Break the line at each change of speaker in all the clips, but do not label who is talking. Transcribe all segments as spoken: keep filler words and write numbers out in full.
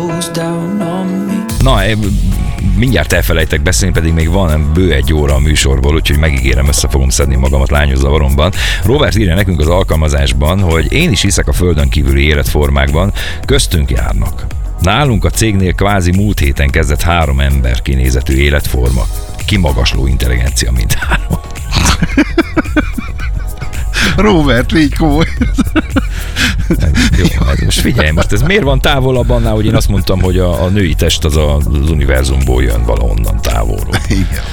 Na, mindjárt elfelejtek beszélni, pedig még van bő egy óra a műsorból, úgyhogy megígérem, össze fogom szedni magamat lányos zavaromban. Robert írja nekünk az alkalmazásban, hogy én is hiszek a földön kívüli életformákban, köztünk járnak. Nálunk a cégnél kvázi múlt héten kezdett három ember kinézetű életforma. Kimagasló intelligencia mindhárom.
Robert, légy komoly.
Jó, hát most figyelj, most ez miért van távolabb annál, hogy én azt mondtam, hogy a, a női test az a, az univerzumból jön valahonnan távolról.
Igen.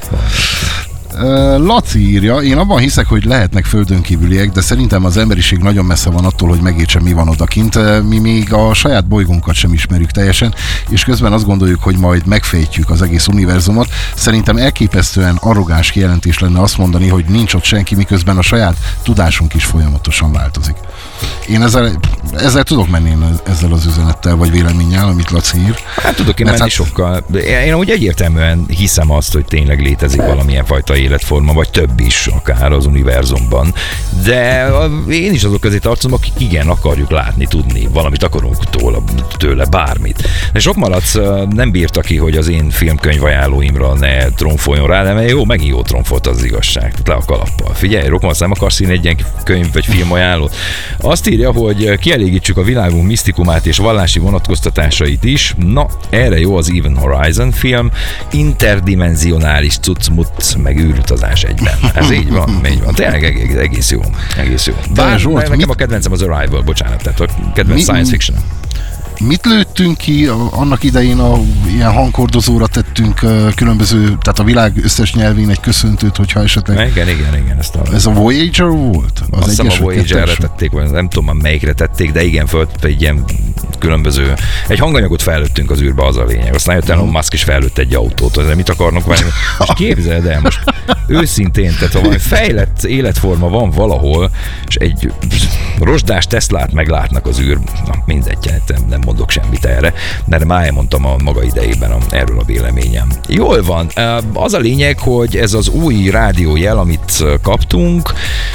Laci írja, én abban hiszek, hogy lehetnek földön kívüliek, de szerintem az emberiség nagyon messze van attól, hogy megértsen, mi van odakint. Mi még a saját bolygónkat sem ismerjük teljesen, és közben azt gondoljuk, hogy majd megfejtjük az egész univerzumot. Szerintem elképesztően arrogáns kijelentés lenne azt mondani, hogy nincs ott senki, miközben a saját tudásunk is folyamatosan változik. Én ezzel, ezzel tudok menni ezzel az üzenettel, vagy véleménnyel, amit Laci ír.
Hát tudok én menni hát... sokkal. Én úgy egyértelműen hiszem azt, hogy tényleg létezik valamilyen fajta életforma, vagy több is akár az univerzumban. De én is azok közé tartozom, akik igen, akarjuk látni, tudni, valamit akarunk tőle, tőle bármit. De sok malac nem bírta ki, hogy az én filmkönyv ajánlóimra ne tronfoljon rá, de jó, megint jó tromfolt az igazság. Le a kalappal. Figyelj, Rokmasz, nem akarsz írni egy ilyen könyv vagy film ajánlót? Azt írja, hogy kielégítsük a világunk misztikumát és vallási vonatkoztatásait is. Na, erre jó az Even Horizon film, interdimensionális cuccmut, meg űrutazás egyben. Ez így van, így van. Tényleg egész, egész jó. Egész jó. Bár Zsolt, nekem mit... a kedvencem az Arrival, bocsánat, tehát a kedvenc mi, science fiction.
Mit lőttünk ki? Annak idején a ilyen hangkordozóra tettünk uh, különböző, tehát a világ összes nyelvén egy köszöntőt, hogyha esetleg...
Igen, igen, igen. Ezt a...
Ez a Voyager volt? Az
azt hiszem a Voyager-re tették, vagy nem tudom már melyikre tették, de igen, föl egy ilyen különböző... Egy hanganyagot fellőttünk az űrbe, az a lényeg. Aztán jött Elon Musk is fellőtt egy autót, ezzel mit akarnak várni? Most képzeld el, most őszintén, tehát ha valami fejlett életforma van valahol, és egy rozsdás Teslát meglátnak az űr, na mindegy, nem mondok semmit erre, de már elmondtam a maga idejében a, erről a véleményem. Jól van, az a lényeg, hogy ez az új rádiójel, amit kaptunk,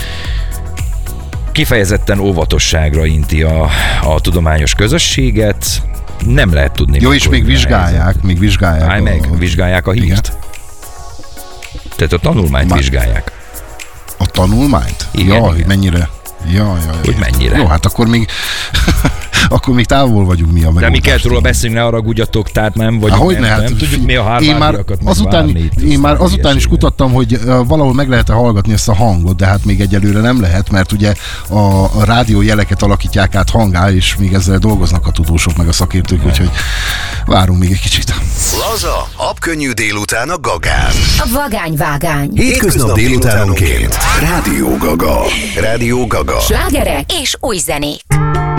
kifejezetten óvatosságra inti a, a tudományos közösséget, nem lehet tudni.
Jó, és még vizsgálják, még vizsgálják.
Állj meg, a... vizsgálják a hírt. Igen. Tehát a tanulmányt Már... vizsgálják.
A tanulmányt?
Igen,
ja,
igen.
Mennyire? Ja, ja, ja.
Hogy mennyire?
Jó, hát akkor még akkor még távol vagyunk mi a megoldást.
De mi kell róla beszélni, ne haragudjatok, tehát nem vagyunk,
Há,
nem,
ne, hát,
nem tudjuk mi a Harvardiakat
azután, én már azután is kutattam, hogy uh, valahol meg lehet-e hallgatni ezt a hangot, de hát még egyelőre nem lehet, mert ugye a, a rádió jeleket alakítják át hangá, és még ezzel dolgoznak a tudósok meg a szakértők, úgyhogy várunk még egy kicsit.
Laza, habkönnyű délután a Gagán.
A vagányvágány.
Hétköznap délutánonként. Rádió Gaga. Rádió Gaga.
Slágerek és új zenék.